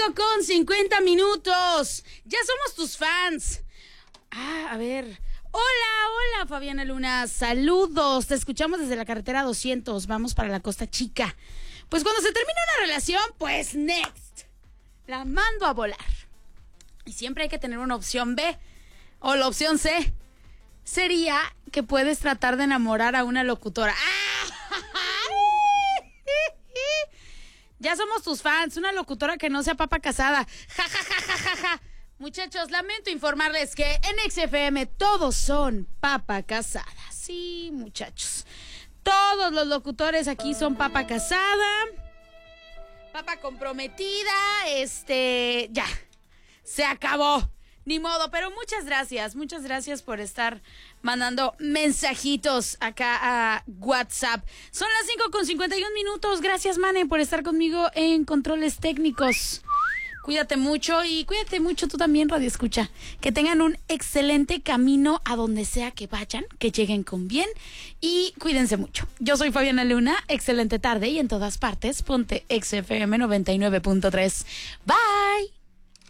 5:50. Ya somos tus fans. A ver. Hola, Fabiana Luna. Saludos. Te escuchamos desde la carretera 200. Vamos para la Costa Chica. Pues cuando se termina una relación, pues next. La mando a volar. Y siempre hay que tener una opción B. O la opción C. Sería que puedes tratar de enamorar a una locutora. Ya somos tus fans. Una locutora que no sea papa casada. Ja, ja, ja, ja, ja, ja. Muchachos, lamento informarles que en XFM todos son papa casada. Sí, muchachos. Todos los locutores aquí son papa casada. Papa comprometida. Ya. Se acabó. Ni modo, pero muchas gracias por estar mandando mensajitos acá a WhatsApp. Son las 5:51. Gracias, Mane, por estar conmigo en controles técnicos. Cuídate mucho y cuídate mucho tú también, Radio Escucha. Que tengan un excelente camino a donde sea que vayan, que lleguen con bien y cuídense mucho. Yo soy Fabiana Luna, excelente tarde y en todas partes ponte XFM 99.3. Bye.